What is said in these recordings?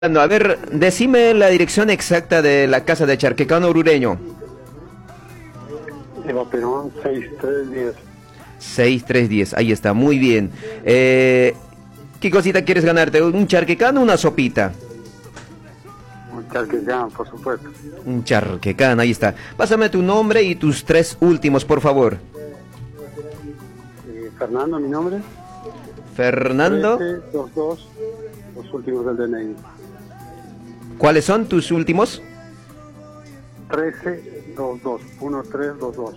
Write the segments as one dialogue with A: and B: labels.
A: A ver, decime la dirección exacta de la casa de Charquecán Orureño.
B: Eva Perón, 6310.
A: 6310, ahí está, muy bien. ¿Qué cosita quieres ganarte? ¿Un charquecán o una sopita?
B: Un charquecán, por supuesto.
A: Un charquecán, ahí está. Pásame tu nombre y tus tres últimos, por favor.
B: Fernando, mi nombre.
A: Fernando.
B: 1322, los últimos del DNI.
A: ¿Cuáles son tus últimos?
B: 1322, 1322.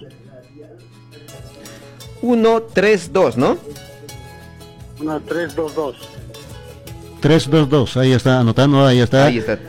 A: 132, ¿no?
B: 1322.
C: 322, ahí está, anotando, ahí está.
A: Ahí está,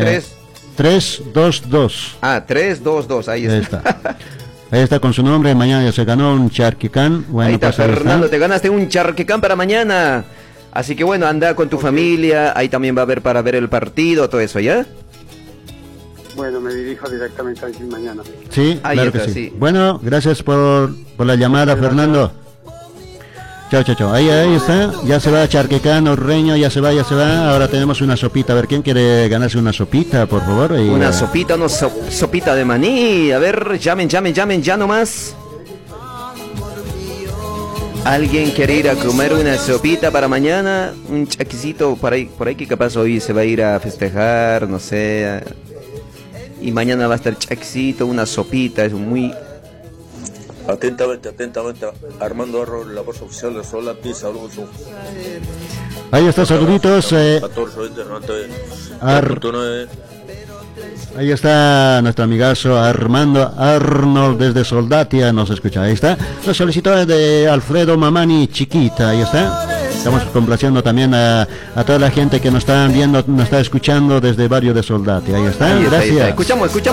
C: 322.
A: Ah, 322, ahí está.
C: Ahí está con su nombre, mañana ya se ganó un charquecán. Bueno,
A: ahí está,
C: pues,
A: Fernando, te ganaste un charquecán para mañana. Así que bueno, anda con tu familia, ahí también va a haber para ver el partido, todo eso, ¿ya?
B: Bueno, me dirijo directamente allí mañana.
C: Sí,
A: ahí
C: claro
A: está,
C: que sí.
A: sí.
C: Bueno, gracias por la llamada, Fernando. Chao, chao, chao. Ahí está, ya se va Charquecán, Orureño, ya se va. Ahora tenemos una sopita. A ver, ¿quién quiere ganarse una sopita, por favor?
A: Una sopita, sopita de maní. A ver, llamen, ya nomás. ¿Alguien quiere ir a comer una sopita para mañana? Un chaquisito por ahí que capaz hoy se va a ir a festejar, no sé. Y mañana va a estar chaquisito, una sopita, es muy...
D: Atentamente, Armando Arro, la voz oficial de Sola Pisa, Alonso.
C: Ahí está, saluditos.
D: 14, 20, 90,
C: Ahí está nuestro amigazo Armando Arnold desde Soldatia, nos escucha. Ahí está. La solicitud de Alfredo Mamani Chiquita, ahí está. Estamos complaciendo también a toda la gente que nos está viendo, nos está escuchando desde el barrio de Soldatia. Ahí está. Gracias.
A: Escuchamos.